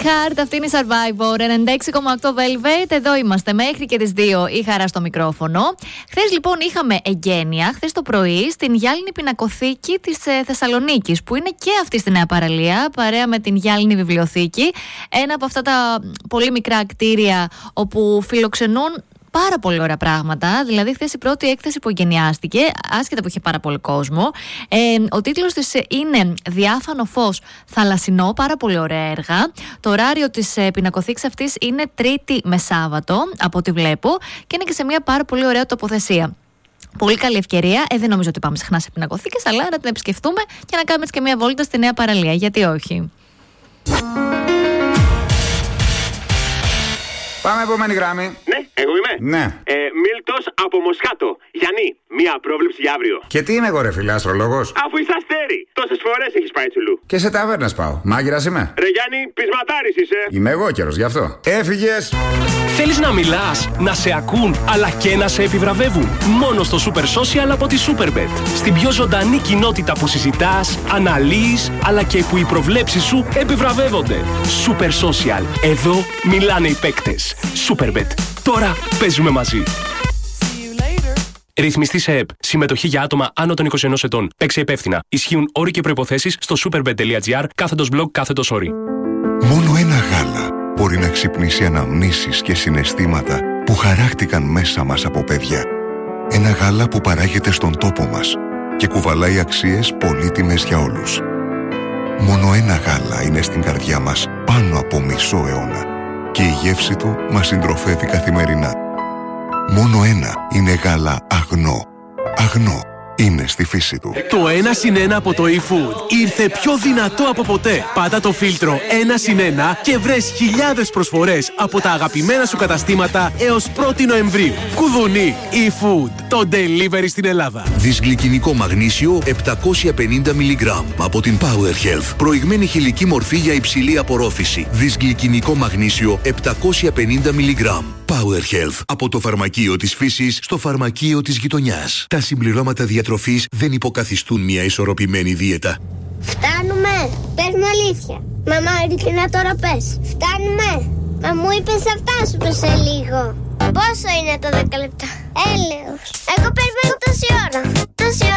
Heart, αυτή είναι η Survivor. 96,8 Velvet. Εδώ είμαστε μέχρι και τις 2. Η Χαρά στο μικρόφωνο. Χθες λοιπόν είχαμε εγγένεια, χθες το πρωί, στην Γυάλινη Πινακοθήκη της Θεσσαλονίκης, που είναι και αυτή στη Νέα Παραλία, παρέα με την Γυάλινη Βιβλιοθήκη. Ένα από αυτά τα πολύ μικρά κτίρια όπου φιλοξενούν πάρα πολύ ωραία πράγματα. Δηλαδή, χθες η πρώτη έκθεση που εγκαινιάστηκε, άσχετα που είχε πάρα πολύ κόσμο. Ο τίτλος της είναι «Διάφανο φως θαλασσινό». Πάρα πολύ ωραία έργα. Το ωράριο της πινακοθήκης αυτής είναι Τρίτη με Σάββατο, από ό,τι βλέπω, και είναι και σε μια πάρα πολύ ωραία τοποθεσία. Πολύ καλή ευκαιρία. Δεν νομίζω ότι πάμε συχνά σε πινακοθήκες, αλλά να την επισκεφτούμε και να κάνουμε και μια βόλτα στη Νέα Παραλία. Γιατί όχι. Πάμε, επόμενη γράμμη. Ναι, εγώ είμαι. Ναι. Μίλτος από Μοσχάτο. Γιάννη, μία πρόβλεψη για αύριο. Και τι είμαι εγώ, ρε φίλε, αστρολόγος? Αφού είσαι αστέρι. Τόσες φορές έχεις πάει τσουλού. Και σε ταβέρνες πάω. Μάγειρας είμαι. Ρε Γιάννη, πεισματάρης είσαι. Είμαι εγώ καιρος, γι' αυτό. Έφυγες. Θέλεις να μιλάς, να σε ακούν, αλλά και να σε επιβραβεύουν? Μόνο στο Super Social από τη Superbet. Στην πιο ζωντανή κοινότητα που συζητάς, αναλύεις, αλλά και που οι προβλέψεις σου επιβραβεύονται. Super Social. Εδώ μιλάνε οι παίκτες. Superbet. Τώρα παίζουμε μαζί. Ρυθμιστή σε ΕΠ. Συμμετοχή για άτομα άνω των 21 ετών. Παίξε υπεύθυνα. Ισχύουν όροι και προϋποθέσεις στο superbet.gr/blog/όροι. Μόνο ένα γάλα μπορεί να ξυπνήσει αναμνήσεις και συναισθήματα που χαράχτηκαν μέσα μας από παιδιά. Ένα γάλα που παράγεται στον τόπο μας και κουβαλάει αξίες πολύτιμες για όλους. Μόνο ένα γάλα είναι στην καρδιά μας πάνω από μισό αιώνα και η γεύση του μας συντροφεύει καθημερινά. Μόνο ένα είναι γάλα αγνό. Αγνό είναι στη φύση του. Το 1+1 από το eFood ήρθε πιο δυνατό από ποτέ. Πάτα το φίλτρο 1+1 και βρες χιλιάδες προσφορές από τα αγαπημένα σου καταστήματα έως 1η Νοεμβρίου. Κουδουνί eFood, το delivery στην Ελλάδα. Δυσγλυκινικό μαγνήσιο 750 μιλιγκράμμ από την Power Health. Προηγμένη χηλική μορφή για υψηλή απορρόφηση. Δυσγλυκινικό μαγνήσιο 750 μιλιγκράμμ. Power Health. Από το φαρμακείο της φύσης στο φαρμακείο της γειτονιάς. Τα συμπληρώματα διατροφής δεν υποκαθιστούν μια ισορροπημένη δίαιτα. Φτάνουμε! Πες μου αλήθεια. Μαμά, ειλικρινά τώρα πες. Φτάνουμε! Μα μου είπες θα φτάσουμε σε λίγο. Πόσο είναι το 10 λεπτά? Έλεος. Εγώ περιμένω τόση ώρα.